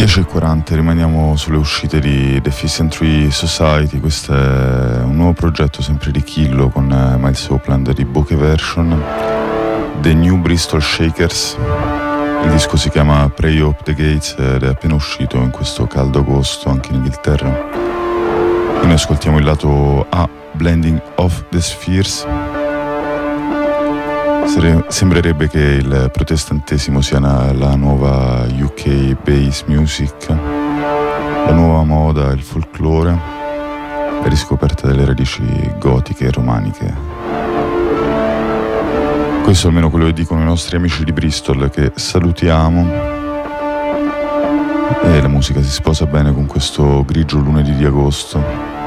10:40, rimaniamo sulle uscite di Deficient Tree Society. Questo è un nuovo progetto sempre di Killo con Miles Opland di Bokeh Version, The New Bristol Shakers. Il disco si chiama Pray Up the Gates ed è appena uscito in questo caldo agosto anche in Inghilterra. E noi ascoltiamo il lato A, Blending of the Spheres. Sembrerebbe che il protestantesimo sia la nuova UK bass music, la nuova moda, il folklore, la riscoperta delle radici gotiche e romaniche. Questo è almeno quello che dicono i nostri amici di Bristol, che salutiamo. E la musica si sposa bene con questo grigio lunedì di agosto.